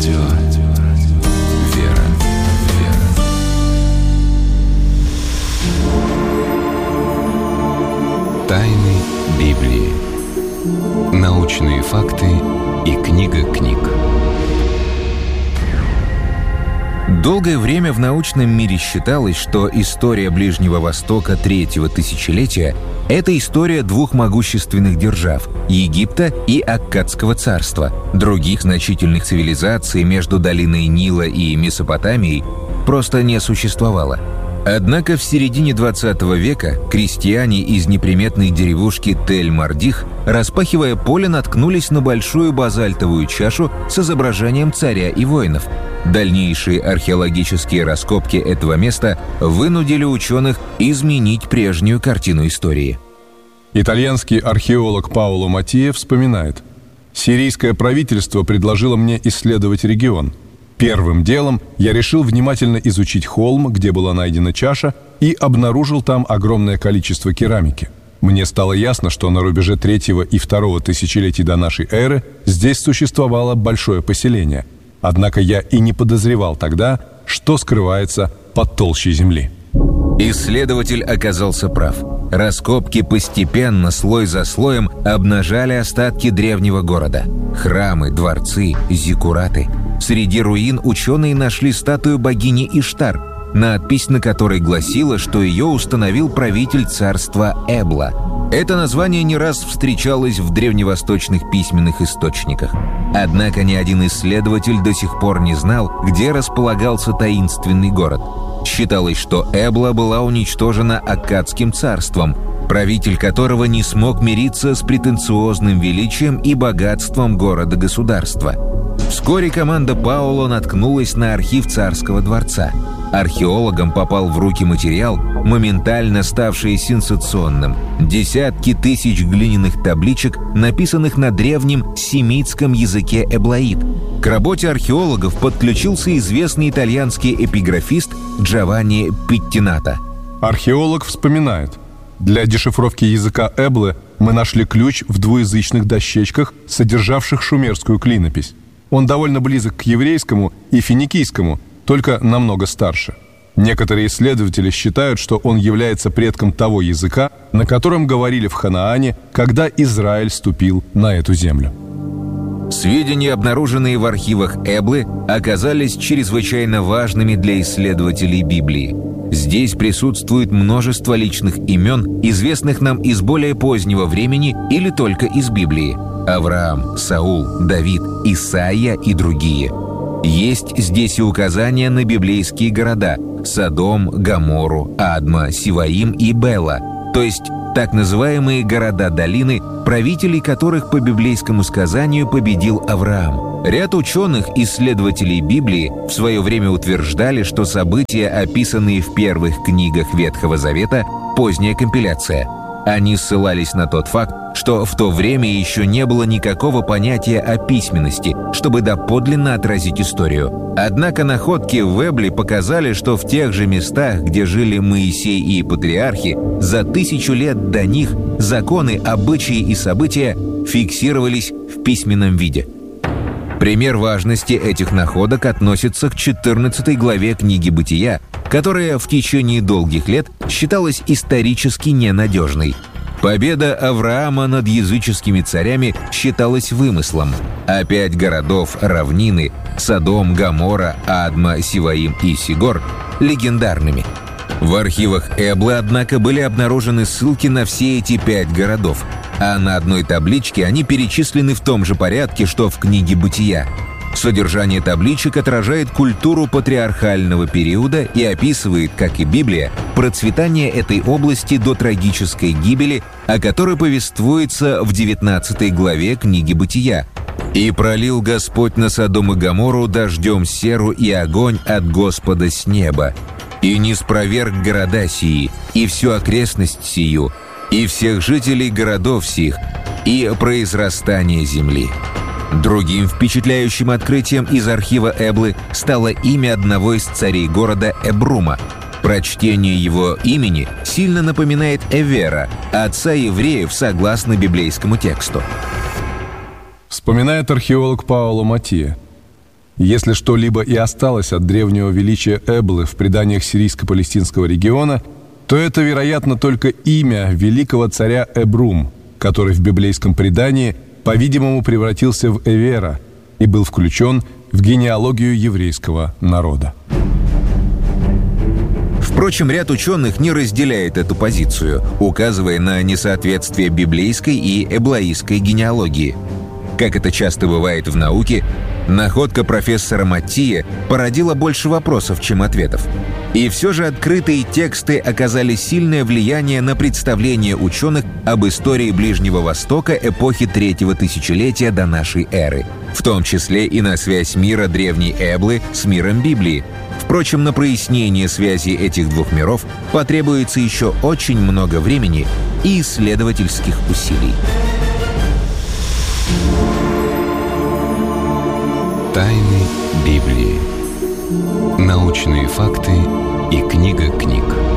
Радио «Вера». Тайны Библии. Научные факты и книга книг. Долгое время в научном мире считалось, что история Ближнего Востока третьего тысячелетия — это история двух могущественных держав — Египта и Аккадского царства. Других значительных цивилизаций между долиной Нила и Месопотамией просто не существовало. Однако в середине 20 века крестьяне из неприметной деревушки Тель-Мардих, распахивая поле, наткнулись на большую базальтовую чашу с изображением царя и воинов. Дальнейшие археологические раскопки этого места вынудили ученых изменить прежнюю картину истории. Итальянский археолог Паоло Маттия вспоминает: «Сирийское правительство предложило мне исследовать регион. Первым делом я решил внимательно изучить холм, где была найдена чаша, и обнаружил там огромное количество керамики. Мне стало ясно, что на рубеже 3 и 2 тысячелетий до нашей эры здесь существовало большое поселение. Однако я и не подозревал тогда, что скрывается под толщей земли». Исследователь оказался прав. Раскопки постепенно, слой за слоем, обнажали остатки древнего города. Храмы, дворцы, зиккураты. Среди руин ученые нашли статую богини Иштар, надпись на которой гласила, что ее установил правитель царства Эбла. Это название не раз встречалось в древневосточных письменных источниках. Однако ни один исследователь до сих пор не знал, где располагался таинственный город. Считалось, что Эбла была уничтожена Аккадским царством, правитель которого не смог мириться с претенциозным величием и богатством города-государства. Вскоре команда Паоло наткнулась на архив царского дворца. Археологам попал в руки материал, моментально ставший сенсационным. Десятки тысяч глиняных табличек, написанных на древнем семитском языке эблаид. К работе археологов подключился известный итальянский эпиграфист Джованни Петтинато. Археолог вспоминает: «Для дешифровки языка Эблы мы нашли ключ в двуязычных дощечках, содержавших шумерскую клинопись. Он довольно близок к еврейскому и финикийскому, только намного старше. Некоторые исследователи считают, что он является предком того языка, на котором говорили в Ханаане, когда Израиль ступил на эту землю». Сведения, обнаруженные в архивах Эблы, оказались чрезвычайно важными для исследователей Библии. Здесь присутствует множество личных имен, известных нам из более позднего времени или только из Библии. Авраам, Саул, Давид, Исаия и другие. Есть здесь и указания на библейские города – Содом, Гоморру, Адма, Сиваим и Бела, то есть так называемые города долины, правителей которых по библейскому сказанию победил Авраам. Ряд ученых, исследователей Библии, в свое время утверждали, что события, описанные в первых книгах Ветхого Завета, поздняя компиляция. Они ссылались на тот факт, что в то время еще не было никакого понятия о письменности, чтобы доподлинно отразить историю. Однако находки в Эбле показали, что в тех же местах, где жили Моисей и патриархи, за 1000 лет до них законы, обычаи и события фиксировались в письменном виде. Пример важности этих находок относится к 14 главе книги «Бытия», которая в течение долгих лет считалась исторически ненадежной. Победа Авраама над языческими царями считалась вымыслом, а 5 городов равнины – Содом, Гоморра, Адма, Сиваим и Сигор – легендарными. В архивах Эблы, однако, были обнаружены ссылки на все эти 5 городов, а на одной табличке они перечислены в том же порядке, что в книге «Бытия». Содержание табличек отражает культуру патриархального периода и описывает, как и Библия, процветание этой области до трагической гибели, о которой повествуется в 19 главе книги «Бытия». «И пролил Господь на Содом и Гоморру дождем серу и огонь от Господа с неба, и ниспроверг города сии, и всю окрестность сию, и всех жителей городов сих, и произрастание земли». Другим впечатляющим открытием из архива Эблы стало имя одного из царей города Эбрума. Прочтение его имени сильно напоминает Эвера, отца евреев, согласно библейскому тексту. Вспоминает археолог Паоло Маттия: Если что-либо и осталось от древнего величия Эблы в преданиях сирийско-палестинского региона, то это, вероятно, только имя великого царя Эбрум, который в библейском предании, по-видимому, превратился в Эвера и был включен в генеалогию еврейского народа. Впрочем, ряд ученых не разделяет эту позицию, указывая на несоответствие библейской и эблаистской генеалогии. Как это часто бывает в науке, находка профессора Маттия породила больше вопросов, чем ответов. И все же открытые тексты оказали сильное влияние на представление ученых об истории Ближнего Востока эпохи 3-го тысячелетия до нашей эры, в том числе и на связь мира древней Эблы с миром Библии. Впрочем, на прояснение связи этих двух миров потребуется еще очень много времени и исследовательских усилий. Тайны Библии. Научные факты и книга книг.